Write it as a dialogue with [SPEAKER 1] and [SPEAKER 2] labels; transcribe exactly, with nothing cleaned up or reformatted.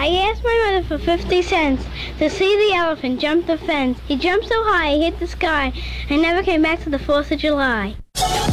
[SPEAKER 1] I asked my mother for fifty cents to see the elephant jump the fence. He jumped so high he hit the sky and never came back to the fourth of July.